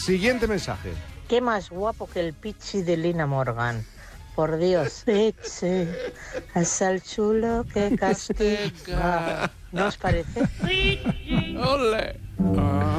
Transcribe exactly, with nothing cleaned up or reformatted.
Siguiente mensaje. Qué más guapo que el Pichi de Lina Morgan. Por Dios, Pichi, es el chulo que castiga. ¿No os parece? ¡Ole!